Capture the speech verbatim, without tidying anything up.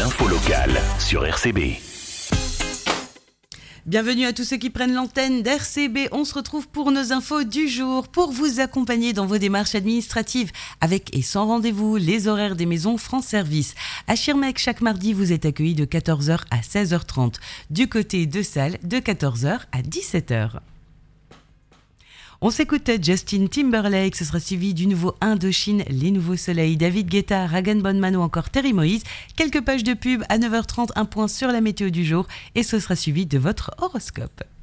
L'info locale sur R C B. Bienvenue à tous ceux qui prennent l'antenne d'R C B. On se retrouve pour nos infos du jour, pour vous accompagner dans vos démarches administratives, avec et sans rendez-vous, les horaires des maisons France Service. À Schirmeck, chaque mardi, vous êtes accueillis de quatorze heures à seize heures trente. Du côté de Salles, de quatorze heures à dix-sept heures. On s'écoute Justin Timberlake, ce sera suivi du nouveau Indochine, Les Nouveaux Soleils, David Guetta, Ragan Bonman ou encore Terry Moïse. Quelques pages de pub à neuf heures trente, un point sur la météo du jour et ce sera suivi de votre horoscope.